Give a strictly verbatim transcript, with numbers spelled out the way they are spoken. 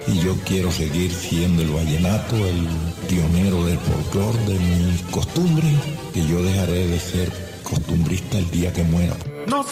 y yo quiero seguir siendo el vallenato, el pionero del folclore, de mis costumbres, que yo dejaré de ser costumbrista el día que muera.